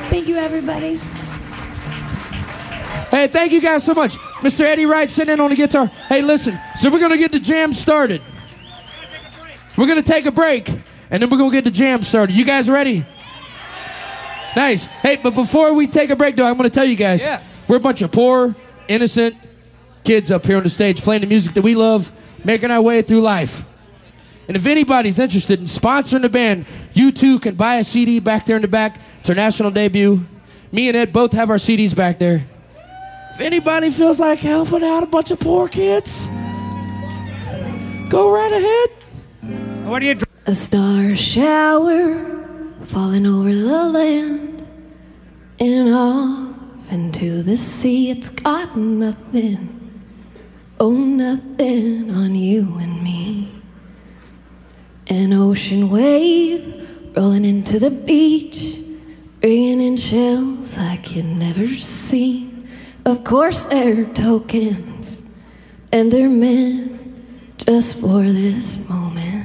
Thank you, everybody. Hey, thank you guys so much. Mr. Eddie Wright sitting in on the guitar. Hey, listen, so we're going to get the jam started. We're going to take a break, and then we're going to get the jam started. You guys ready? Nice. Hey, but before we take a break, though, I'm going to tell you guys, we're a bunch of poor, innocent kids up here on the stage playing the music that we love, making our way through life. And if anybody's interested in sponsoring the band, you too can buy a CD back there in the back. It's our national debut. Me and Ed both have our CDs back there. If anybody feels like helping out a bunch of poor kids, go right ahead. What are you A star shower falling over the land and off into the sea. It's got nothing, oh nothing on you and me. An ocean wave rolling into the beach, bringing in chills like you'd never seen. Of course they're tokens, and they're meant just for this moment.